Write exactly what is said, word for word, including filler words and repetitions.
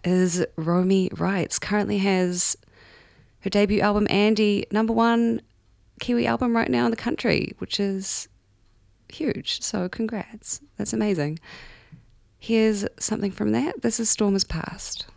is Romy Wrights. Currently has her debut album, Andy, number one Kiwi album right now in the country, which is huge. So congrats. That's amazing. Here's something from that. This is Storm Has Passed.